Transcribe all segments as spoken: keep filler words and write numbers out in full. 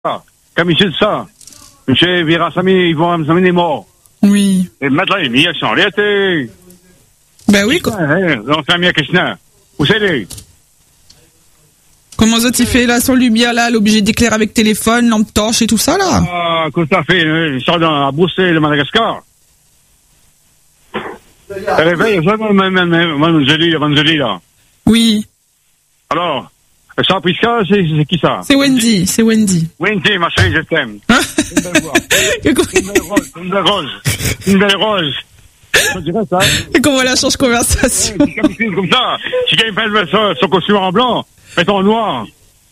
comme ici de ça. Monsieur Virasami, ils vont m'amener les morts. Oui. Et mettre la lumière sur l'été. Ben oui, quoi. On fait un mieux question. Où c'est les? Comment ça tu fait là, sans lumière là, l'obligé d'éclairer avec téléphone, lampe torche et tout ça là? Ah, qu'est-ce que ça fait? Ils sont dans la Bruxelles, le Madagascar. Ça réveille, vraiment, Manzeli, Manzeli, là. Oui. Alors, ça, Prisca, c'est, c'est qui ça? C'est Wendy, c'est Wendy. Wendy, ma chérie, je t'aime. Une belle voix. Une belle rose, une belle rose. Une belle rose. Je dirais ça. Et comment elle change conversation? Ouais, c'est comme, c'est comme ça. Si quelqu'un met son, son costume en blanc, met en noir.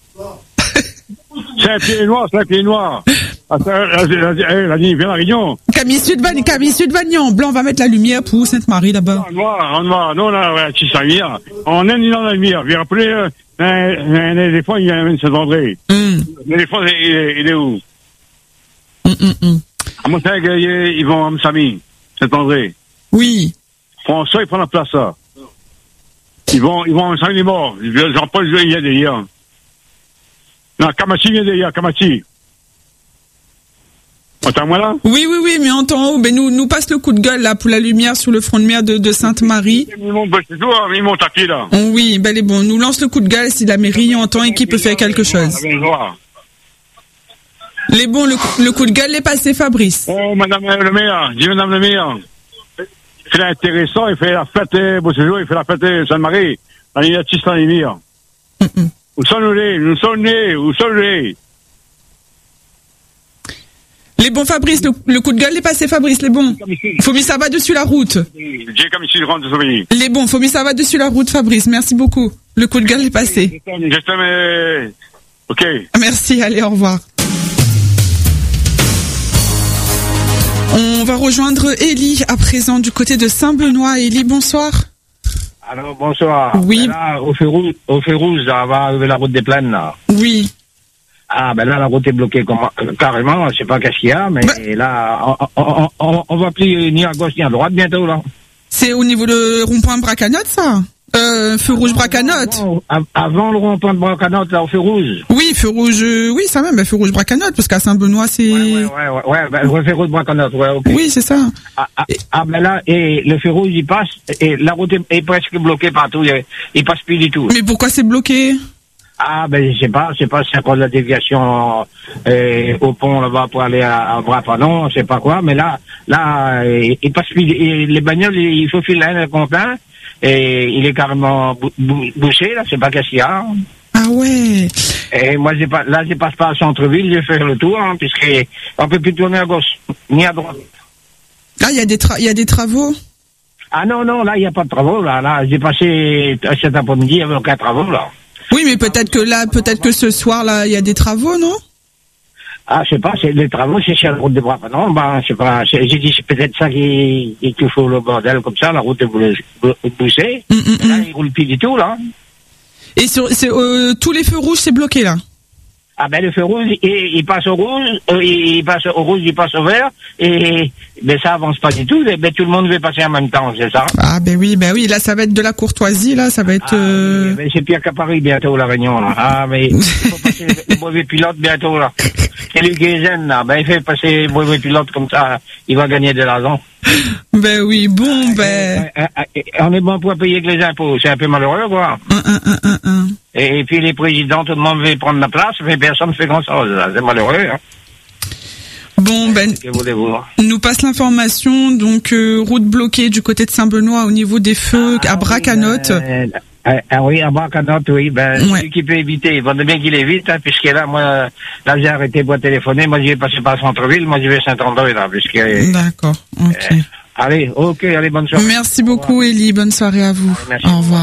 C'est un pied noir, c'est un pied noir. Ah, ça, la, la, la, la nuit, viens à la Réunion. Camille Sud-Vagnon, Camille Sud-Vagnon. Blanc, on va mettre la lumière pour Sainte-Marie là-bas. En noir, en noir. Non, là, ouais, tu sais, lumière. On aime dans la lumière. Vous vous rappelez, euh, un, un éléphant, il y a un Saint-André. Mm. L'éléphant, il, il, il est où? Mm, mm, mm. À Montague, ils vont à Msami, Saint-André. Oui. François, il prend la place, ça. Ils vont, ils vont à Msami, les morts. Jean-Paul, il y a derrière. Non, Kamati vient derrière, Kamati. Entends-moi là? Oui, oui, oui, mais entends, ben nous, nous passe le coup de gueule là pour la lumière sur le front de mer de, de Sainte-Marie. Il monte, il monte à pied là. Oh, oui, ben les bon, nous lance le coup de gueule si la mairie entend et qui peut faire quelque chose. Les bons, le, le coup de gueule est passé, Fabrice. Oh, madame le maire, dis madame le maire. C'est intéressant, il fait la fête, beau séjour, il fait la fête Sainte-Marie. Dans les artistes en lumière. Où sont nous les, nous sommes nés, où sont les? Les bons, Fabrice, le, le coup de gueule est passé, Fabrice, les bons. Faut mis ça va dessus la route. J'ai comme ici, je rentre de Sauvigny. Les bons, faut mis ça va dessus la route, Fabrice, merci beaucoup. Le coup de gueule est passé. Je t'aime, ok. Merci, allez, au revoir. On va rejoindre Élie à présent du côté de Saint-Benoît. Élie, bonsoir. Alors, bonsoir. Oui. Ben là, au feu rouge, au feu rouge, ça va arriver la route des plaines, là. Oui. Ah, ben là, la route est bloquée comment, carrément, je sais pas qu'est-ce qu'il y a, mais bah, là, on, on, on, on va plus ni à gauche ni à droite bientôt, là. C'est au niveau de rond-point Bracanotte, ça? Euh, feu rouge Bracanotte. Avant, avant le rond-point de Bracanotte, là, au feu rouge. Oui, feu rouge, euh, oui, ça même, ben, feu rouge Bracanotte, parce qu'à Saint-Benoît, c'est... Ouais, ouais, ouais, ouais, ouais ben, le feu rouge Bracanotte, ouais, ok. Oui, c'est ça. Ah, ah, ah, ben là, et le feu rouge, il passe, et la route est, est presque bloquée partout, il, il passe plus du tout. Mais pourquoi c'est bloqué? Ah, ben, je sais pas, je sais pas si c'est à cause de la déviation, euh, au pont, là-bas, pour aller à, à Brapanon, je sais pas quoi, mais là, là, il, il passe plus, il, les bagnoles, il, il faut filer un complet, et il est carrément bou, bou, bouché, là, je sais pas qu'est-ce qu'il y a. Ah ouais. Et moi, j'ai pas, là, je passe pas à centre-ville, je vais faire le tour, hein, puisqu'on peut plus tourner à gauche, ni à droite. Là, il y a des tra- il y a des travaux? Ah non, non, là, il y a pas de travaux, là, là, j'ai passé cet après-midi, il y avait aucun travaux, là. Oui, mais peut-être que là, peut-être que ce soir, là, il y a des travaux, non? Ah, je sais pas, c'est les travaux, c'est sur la route de Brapanon, ben, je sais pas, j'ai dit, c'est peut-être ça qui, qui tout fout le bordel comme ça, la route est bouchée. Mm, mm, là, il roule plus du tout, là. Et sur, c'est, euh, tous les feux rouges, c'est bloqué, là? Ah, ben, le feu rouge, il, il passe au rouge, euh, il passe au rouge, il passe au vert, et, ben, ça avance pas du tout, ben, tout le monde veut passer en même temps, c'est ça? Ah, ben oui, ben oui, là, ça va être de la courtoisie, là, ça va être, ah, euh... ben, c'est pire qu'à Paris, bientôt, la Réunion, là. Ah, mais, il faut passer le brevet pilote, bientôt, là. Et le Gaysen, là, ben, il fait passer le brevet pilote comme ça, il va gagner de l'argent. Ben oui, bon, ben... Euh, euh, euh, on est bon pour payer que les impôts, c'est un peu malheureux, quoi. Un, un, un, un, un. Et, et puis les présidents, tout le monde veut prendre la place, mais personne ne fait grand-chose, là. C'est malheureux, hein. Bon, ben, que voulez-vous, hein. Nous passe l'information, donc, euh, route bloquée du côté de Saint-Benoît au niveau des feux ah, à Bracanotte. Oui, ben, euh, ah oui, à Bracanotte, oui, ben, ouais. Celui qui peut éviter, il va bien qu'il évite, hein, puisque là, moi, là, j'ai arrêté pour téléphoner, moi, je vais passer par centre-ville, moi, je vais à Saint-André, là, puisque... D'accord, ok. Euh, allez, ok, allez, bonne soirée. Merci beaucoup, Élie, bonne soirée à vous. Merci. Au revoir.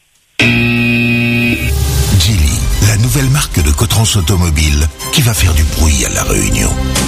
Geely, la nouvelle marque de Cotrans Automobile qui va faire du bruit à La Réunion.